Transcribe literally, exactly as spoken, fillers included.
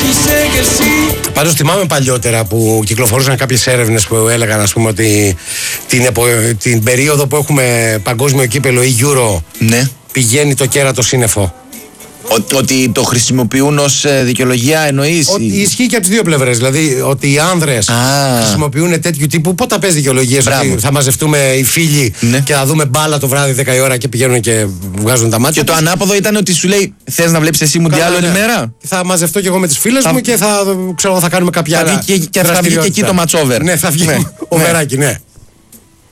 Πάντως θυμάμαι παλιότερα που κυκλοφορούσαν κάποιες έρευνες που έλεγαν, ας πούμε, ότι την, επο... την περίοδο που έχουμε παγκόσμιο κύπελο ή Euro, ναι, πηγαίνει το κέρατο σύννεφο. Ότι, ότι το χρησιμοποιούν ως δικαιολογία, εννοείς? Ότι ισχύει και από τις δύο πλευρές. Δηλαδή ότι οι άνδρες ah. χρησιμοποιούν τέτοιου τύπου. Πότε πες δικαιολογίες ότι θα μαζευτούμε οι φίλοι, ναι, και θα δούμε μπάλα το βράδυ δέκα η ώρα και πηγαίνουν και βγάζουν τα μάτια. Και το ανάποδο ήταν ότι σου λέει: θες να βλέπεις εσύ Μουντιάλ όλη μέρα? Θα μαζευτώ και εγώ με τις φίλες θα... μου και θα, ξέρω, θα κάνουμε κάποια θα άλλα. Και, και θα βγει και εκεί το ματσόβερ. Ναι, θα βγει. Ναι. Ο Βεράκι, ναι.